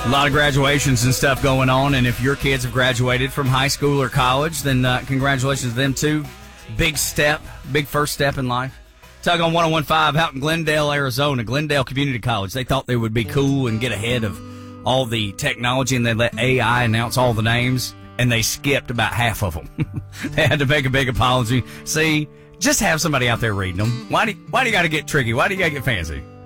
A lot of graduations and stuff going on, and if your kids have graduated from high school or college, then congratulations to them too. Big step, big first step in life. Tug on 101.5 out in Glendale, Arizona, Glendale Community College. They thought they would be cool and get ahead of all the technology, and they let AI announce all the names, and they skipped about half of them. They had to make a big apology. See, just have somebody out there reading them. Why do you got to get tricky? Why do you got to get fancy?